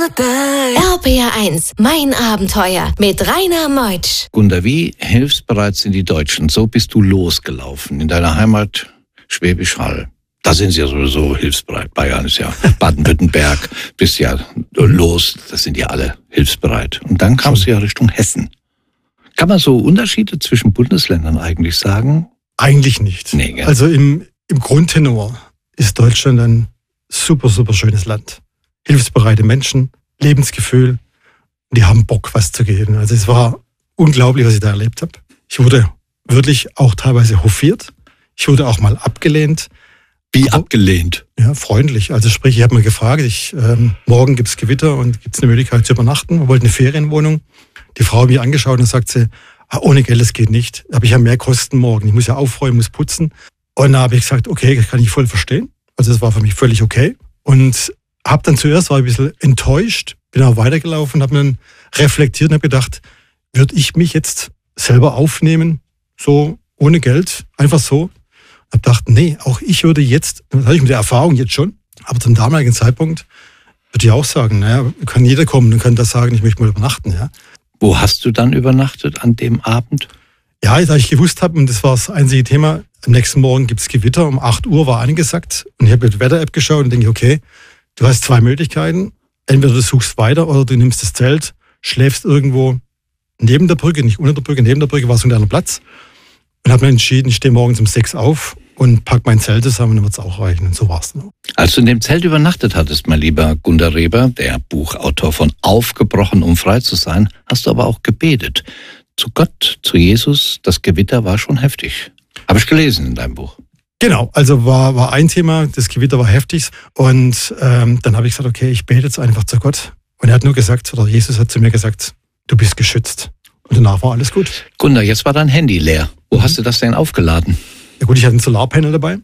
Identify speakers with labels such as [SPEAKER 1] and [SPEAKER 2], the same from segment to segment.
[SPEAKER 1] RPR1, mein Abenteuer mit Rainer Meutsch.
[SPEAKER 2] Gunda, wie hilfsbereit sind die Deutschen? So bist du losgelaufen in deiner Heimat Schwäbisch Hall. Da sind sie ja sowieso hilfsbereit. Bayern ist ja Baden-Württemberg, bist ja los, das sind ja alle hilfsbereit. Und dann kamst du ja Richtung Hessen. Kann man so Unterschiede zwischen Bundesländern eigentlich sagen?
[SPEAKER 3] Eigentlich nicht.
[SPEAKER 2] Nee, gell?
[SPEAKER 3] Also im Grundtenor ist Deutschland ein super, super schönes Land. Hilfsbereite Menschen, Lebensgefühl, die haben Bock, was zu geben. Also es war unglaublich, was ich da erlebt habe. Ich wurde wirklich auch teilweise hofiert. Ich wurde auch mal abgelehnt.
[SPEAKER 2] Wie abgelehnt?
[SPEAKER 3] Ja, freundlich. Also sprich, ich habe mal gefragt, morgen gibt es Gewitter und gibt es eine Möglichkeit zu übernachten. Wir wollten eine Ferienwohnung. Die Frau hat mich angeschaut und sagt sie, ohne Geld, das geht nicht. Aber ich habe mehr Kosten morgen. Ich muss ja aufräumen, muss putzen. Und da habe ich gesagt, okay, das kann ich voll verstehen. Also das war für mich völlig okay. Und war ich ein bisschen enttäuscht, bin auch weitergelaufen, habe dann reflektiert und habe gedacht, würde ich mich jetzt selber aufnehmen, so ohne Geld, einfach so? Habe gedacht, nee, auch ich würde jetzt, das habe ich mit der Erfahrung jetzt schon, aber zum damaligen Zeitpunkt würde ich auch sagen, naja, kann jeder kommen und kann das sagen, ich möchte mal übernachten. Ja.
[SPEAKER 2] Wo hast du dann übernachtet an dem Abend?
[SPEAKER 3] Ja, da ich gewusst habe, und das war das einzige Thema, am nächsten Morgen gibt es Gewitter, um 8 Uhr war angesagt und ich habe mit der Wetter-App geschaut und denke, okay, du hast 2 Möglichkeiten. Entweder du suchst weiter oder du nimmst das Zelt, schläfst irgendwo neben der Brücke, nicht unter der Brücke, neben der Brücke war so ein kleiner Platz. Und habe mir entschieden, ich stehe morgens um 6 auf und packe mein Zelt zusammen, dann wird es auch reichen. Und so war es.
[SPEAKER 2] Als du in dem Zelt übernachtet hattest, mein lieber Gunda Reber, der Buchautor von Aufgebrochen, um frei zu sein, hast du aber auch gebetet. Zu Gott, zu Jesus, das Gewitter war schon heftig. Habe ich gelesen in deinem Buch.
[SPEAKER 3] Genau, also war ein Thema, das Gewitter war heftig und dann habe ich gesagt, okay, ich bete jetzt einfach zu Gott. Und er hat nur gesagt, oder Jesus hat zu mir gesagt, du bist geschützt. Und danach war alles gut.
[SPEAKER 2] Gunda, jetzt war dein Handy leer. Wo hast du das denn aufgeladen?
[SPEAKER 3] Ja gut, ich hatte ein Solarpanel dabei.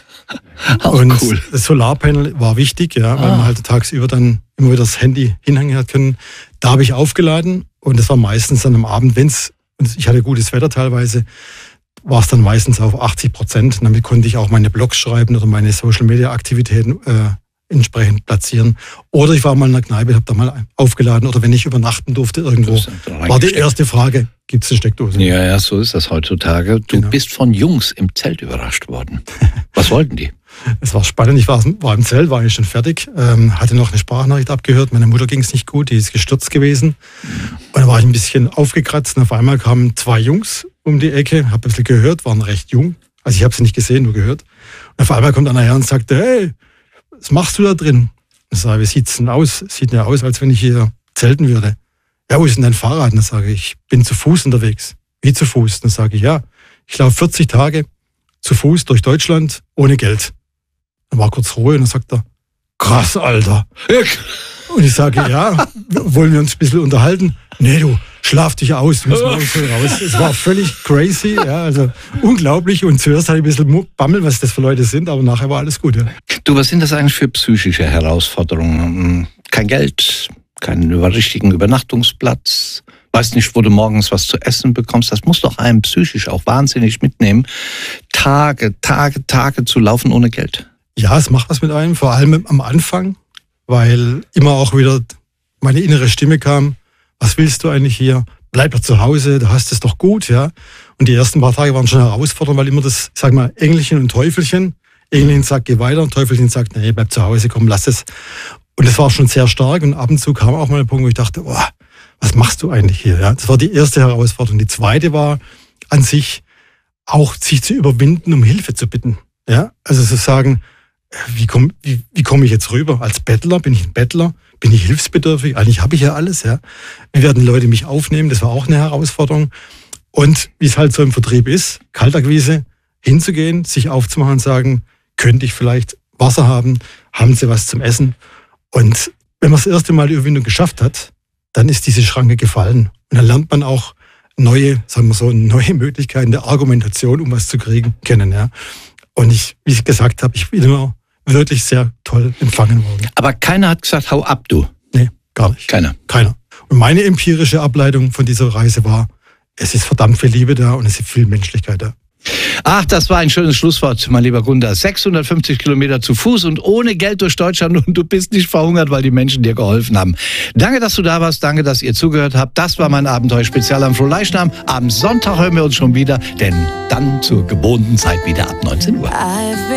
[SPEAKER 2] Auch
[SPEAKER 3] und
[SPEAKER 2] cool.
[SPEAKER 3] Das Solarpanel war wichtig, ja, weil man halt tagsüber dann immer wieder das Handy hinhängen hat können. Da habe ich aufgeladen und das war meistens dann am Abend, ich hatte gutes Wetter teilweise, war es dann meistens auf 80%. Damit konnte ich auch meine Blogs schreiben oder meine Social-Media-Aktivitäten entsprechend platzieren. Oder ich war mal in der Kneipe, habe da mal aufgeladen. Oder wenn ich übernachten durfte irgendwo, war die erste Frage, gibt es eine Steckdose?
[SPEAKER 2] Ja, so ist das heutzutage. Du bist von Jungs im Zelt überrascht worden. Was wollten die?
[SPEAKER 3] Es war spannend. Ich war im Zelt, war eigentlich schon fertig, hatte noch eine Sprachnachricht abgehört. Meiner Mutter ging es nicht gut, die ist gestürzt gewesen. Und da war ich ein bisschen aufgekratzt. Und auf einmal kamen 2 Jungs um die Ecke, habe ein bisschen gehört, waren recht jung. Also ich habe sie nicht gesehen, nur gehört. Und auf einmal kommt einer her und sagte, hey, was machst du da drin? Ich sage, wie sieht's denn aus? Sieht ja aus, als wenn ich hier zelten würde. Ja, wo ist denn dein Fahrrad? Und dann sage ich bin zu Fuß unterwegs. Wie zu Fuß? Und dann sage ich, ja, ich laufe 40 Tage zu Fuß durch Deutschland ohne Geld. Dann war kurz Ruhe und dann sagt er, krass, Alter. Und ich sage, ja, wollen wir uns ein bisschen unterhalten? Nee, du, schlaf dich aus, du musst morgen früh raus. Es war völlig crazy, ja, also unglaublich. Und zuerst hatte ich ein bisschen Bammel, was das für Leute sind, aber nachher war alles gut. Ja.
[SPEAKER 2] Du, was sind das eigentlich für psychische Herausforderungen? Kein Geld, keinen richtigen Übernachtungsplatz, weißt nicht, wo du morgens was zu essen bekommst. Das muss doch einen psychisch auch wahnsinnig mitnehmen. Tage zu laufen ohne Geld.
[SPEAKER 3] Ja, es macht was mit einem, vor allem am Anfang, weil immer auch wieder meine innere Stimme kam, was willst du eigentlich hier? Bleib doch zu Hause, du hast es doch gut, ja. Und die ersten paar Tage waren schon herausfordernd, weil immer das, sag mal, Engelchen und Teufelchen. Engelchen sagt, geh weiter, und Teufelchen sagt, nee, bleib zu Hause, komm, lass es. Und das war schon sehr stark und ab und zu kam auch mal ein Punkt, wo ich dachte, oh, was machst du eigentlich hier? Ja, das war die erste Herausforderung. Die zweite war an sich auch, sich zu überwinden, um Hilfe zu bitten. Ja, also zu sagen, wie komme ich jetzt rüber? Als Bettler, bin ich ein Bettler? Bin ich hilfsbedürftig? Eigentlich habe ich ja alles, ja. Wie werden Leute mich aufnehmen? Das war auch eine Herausforderung. Und wie es halt so im Vertrieb ist, Kaltakquise, hinzugehen, sich aufzumachen und sagen, könnte ich vielleicht Wasser haben? Haben Sie was zum Essen? Und wenn man das erste Mal die Überwindung geschafft hat, dann ist diese Schranke gefallen. Und dann lernt man auch neue Möglichkeiten der Argumentation, um was zu kriegen, kennen, ja. Und wie ich gesagt habe, ich bin immer wirklich sehr toll empfangen worden.
[SPEAKER 2] Aber keiner hat gesagt, hau ab, du.
[SPEAKER 3] Nee, gar nicht.
[SPEAKER 2] Keiner.
[SPEAKER 3] Und meine empirische Ableitung von dieser Reise war, es ist verdammt viel Liebe da und es ist viel Menschlichkeit da.
[SPEAKER 2] Ach, das war ein schönes Schlusswort, mein lieber Gunda. 650 Kilometer zu Fuß und ohne Geld durch Deutschland und du bist nicht verhungert, weil die Menschen dir geholfen haben. Danke, dass du da warst. Danke, dass ihr zugehört habt. Das war mein Abenteuer-Spezial am Frohleichnam. Am Sonntag hören wir uns schon wieder, denn dann zur gewohnten Zeit wieder ab 19 Uhr.